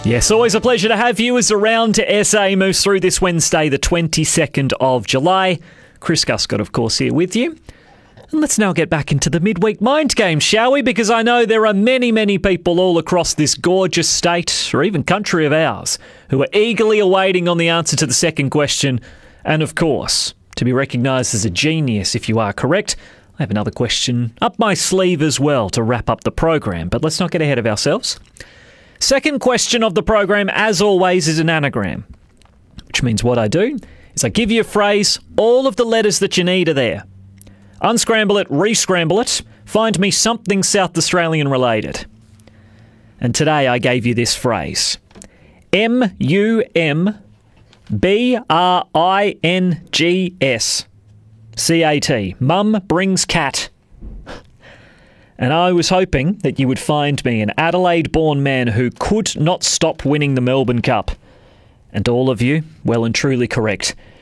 Yes, always a pleasure to have you as the round to SA moves through this Wednesday, the 22nd of July. Chris Guscott, of course, here with you. And let's now get back into the midweek mind game, shall we? Because I know there are many, many people all across this gorgeous state, or even country of ours, who are eagerly awaiting on the answer to the second question. And of course, to be recognised as a genius if you are correct, I have another question up my sleeve as well to wrap up the program. But let's not get ahead of ourselves. Second question of the program, as always, is an anagram, which means what I do is I give you a phrase, all of the letters that you need are there. Unscramble it, re-scramble it, find me something South Australian related. And today I gave you this phrase, MUMBRINGS, Mum brings cat. And I was hoping that you would find me an Adelaide-born man who could not stop winning the Melbourne Cup. And all of you, well and truly correct.